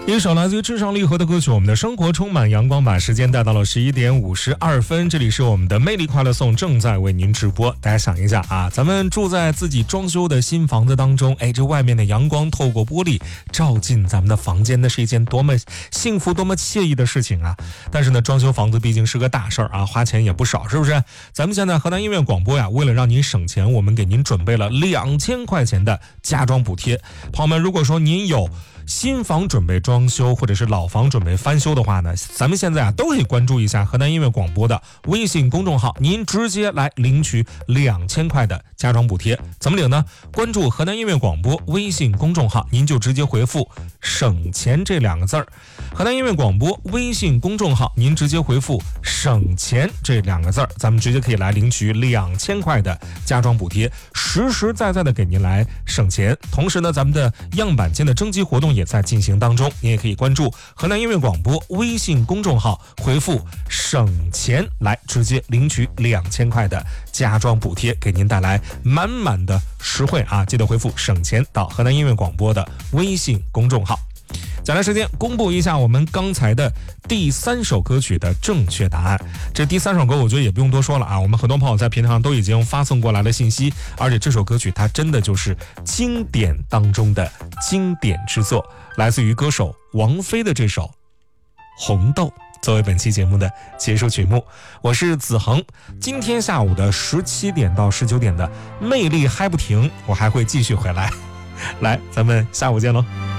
一首来自于至上励合的歌曲，我们的生活充满阳光，把时间带到了11点52分。这里是我们的魅力快乐颂正在为您直播。大家想一下啊，咱们住在自己装修的新房子当中，这外面的阳光透过玻璃照进咱们的房间，那是一件多么幸福多么惬意的事情啊。但是呢，装修房子毕竟是个大事儿啊，花钱也不少，是不是？咱们现在河南音乐广播呀，为了让您省钱，我们给您准备了2000块钱的家装补贴。朋友们，如果说您有新房准备装修，或者是老房准备翻修的话呢，咱们现在都可以关注一下河南音乐广播的微信公众号，您直接来领取2000块的家装补贴。怎么领呢？关注河南音乐广播微信公众号，您就直接回复省钱这2个字儿。河南音乐广播微信公众号，您直接回复省钱这2个字儿，咱们直接可以来领取2000块的家装补贴，实实在在的给您来省钱。同时呢，咱们的样板间的征集活动也在进行当中，您也可以关注河南音乐广播微信公众号，回复省钱来直接领取2000块的家装补贴，给您带来满满的实惠啊！记得回复省钱到河南音乐广播的微信公众号。再来时间公布一下我们刚才的第3首歌曲的正确答案。这第3首歌我觉得也不用多说了啊，我们很多朋友在平台上都已经发送过来了信息，而且这首歌曲它真的就是经典当中的经典之作，来自于歌手王菲的这首《红豆》，作为本期节目的结束曲目。我是子恒，今天下午的17点到19点的魅力嗨不停，我还会继续回来。来，咱们下午见喽。